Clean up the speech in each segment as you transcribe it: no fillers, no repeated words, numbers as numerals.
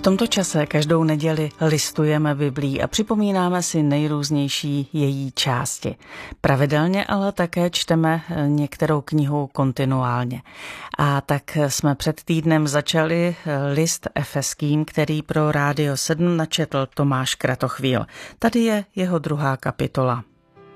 tomto čase každou neděli listujeme Biblii a připomínáme si nejrůznější její části. Pravidelně ale také čteme některou knihu kontinuálně. A tak jsme před týdnem začali list Efeským, který pro Rádio 7 načetl Tomáš Kratochvíl. Tady je jeho 2. kapitola.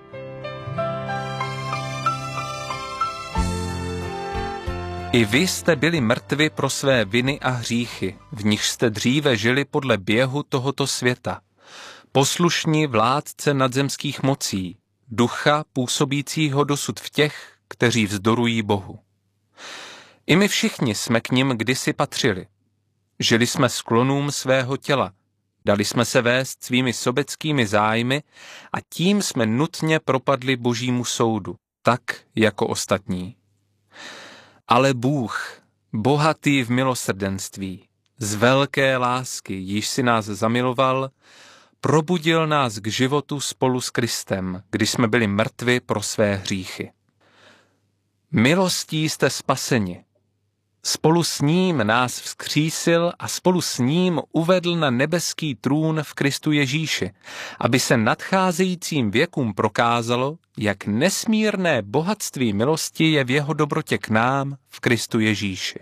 I vy jste byli mrtvi pro své viny a hříchy, v nichž jste dříve žili podle běhu tohoto světa, poslušní vládce nadzemských mocí, ducha působícího dosud v těch, kteří vzdorují Bohu. I my všichni jsme k nim kdysi patřili. Žili jsme sklonům svého těla, dali jsme se vést svými sobeckými zájmy a tím jsme nutně propadli Božímu soudu, tak jako ostatní. Ale Bůh, bohatý v milosrdenství, z velké lásky, již si nás zamiloval, probudil nás k životu spolu s Kristem, když jsme byli mrtvi pro své hříchy. Milostí jste spaseni. Spolu s ním nás vzkřísil a spolu s ním uvedl na nebeský trůn v Kristu Ježíši, aby se nadcházejícím věkům prokázalo, jak nesmírné bohatství milosti je v jeho dobrotě k nám v Kristu Ježíši.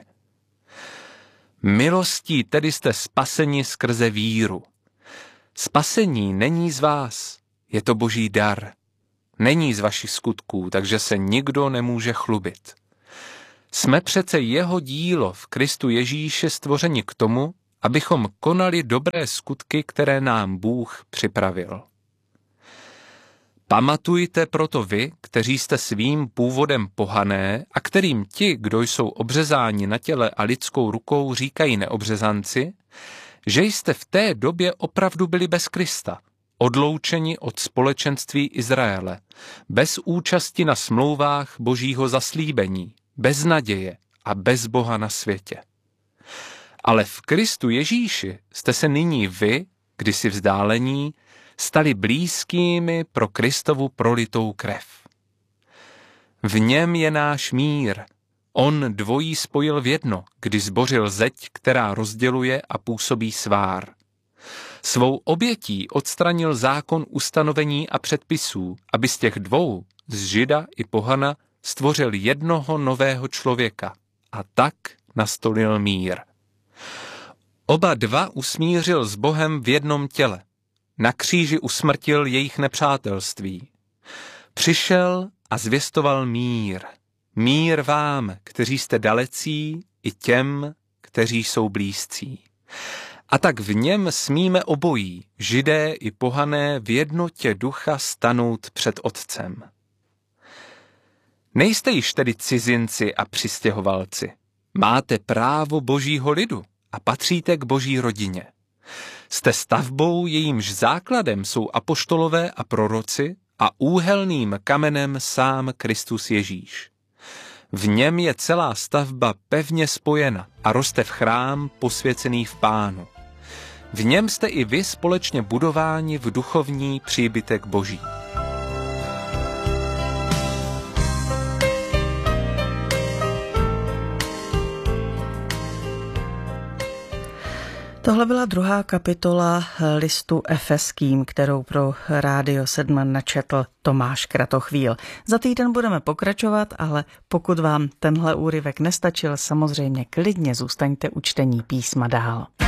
Milostí tedy jste spaseni skrze víru. Spasení není z vás, je to Boží dar. Není z vašich skutků, takže se nikdo nemůže chlubit. Jsme přece jeho dílo v Kristu Ježíši stvořeni k tomu, abychom konali dobré skutky, které nám Bůh připravil. Pamatujte proto vy, kteří jste svým původem pohané a kterým ti, kdo jsou obřezáni na těle a lidskou rukou, říkají neobřezanci, že jste v té době opravdu byli bez Krista, odloučeni od společenství Izraele, bez účasti na smlouvách Božího zaslíbení, bez naděje a bez Boha na světě. Ale v Kristu Ježíši jste se nyní vy, kdysi vzdálení, stali blízkými pro Kristovu prolitou krev. V něm je náš mír. On dvojí spojil v jedno, kdy zbořil zeď, která rozděluje a působí svár. Svou obětí odstranil zákon ustanovení a předpisů, aby z těch dvou, z Žida i pohana, stvořil jednoho nového člověka a tak nastolil mír. Oba dva usmířil s Bohem v jednom těle. Na kříži usmrtil jejich nepřátelství. Přišel a zvěstoval mír. Mír vám, kteří jste dalecí, i těm, kteří jsou blízcí. A tak v něm smíme obojí, Židé i pohané, v jednotě ducha stanout před Otcem. Nejste již tedy cizinci a přistěhovalci. Máte právo Božího lidu a patříte k Boží rodině. Jste stavbou, jejímž základem jsou apoštolové a proroci a úhelným kamenem sám Kristus Ježíš. V něm je celá stavba pevně spojena a roste v chrám posvěcený v Pánu. V něm jste i vy společně budováni v duchovní příbytek Boží. Tohle byla 2. kapitola listu Efeským, kterou pro Rádio 7 načetl Tomáš Kratochvíl. Za týden budeme pokračovat, ale pokud vám tenhle úryvek nestačil, samozřejmě klidně zůstaňte u čtení písma dál.